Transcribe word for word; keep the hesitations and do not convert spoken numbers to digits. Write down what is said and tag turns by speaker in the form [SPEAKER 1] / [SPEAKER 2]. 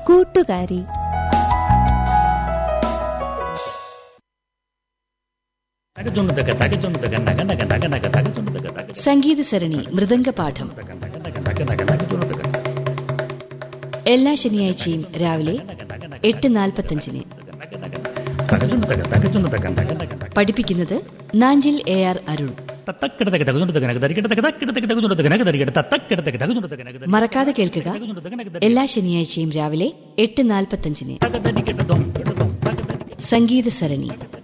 [SPEAKER 1] കൂട്ടുകാരി.
[SPEAKER 2] സംഗീത സരണി മൃദംഗപാഠം എല്ലാ ശനിയാഴ്ചയും രാവിലെ എട്ട് നാൽപ്പത്തഞ്ചിന്. പഠിപ്പിക്കുന്നത് നാഞ്ചിൽ എ ആർ അരുൺ. മറക്കാതെ കേൾക്കുക, എല്ലാ ശനിയാഴ്ചയും രാവിലെ എട്ട് നാൽപ്പത്തഞ്ചിന്. സംഗീത സരണി.